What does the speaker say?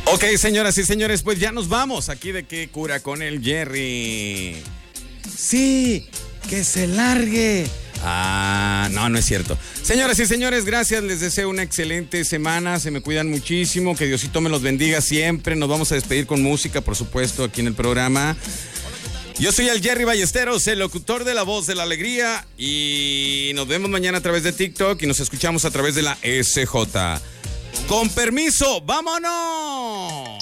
Ok, señoras y señores, pues ya nos vamos aquí de Qué Cura con el Jerry. Sí, que se largue. No es cierto. Señoras y señores, gracias, les deseo una excelente semana, se me cuidan muchísimo, que Diosito me los bendiga siempre. Nos vamos a despedir con música, por supuesto, aquí en el programa. Yo soy el Jerry Ballesteros, el locutor de La Voz de la Alegría, y nos vemos mañana a través de TikTok y nos escuchamos a través de la SJ. Con permiso, ¡vámonos!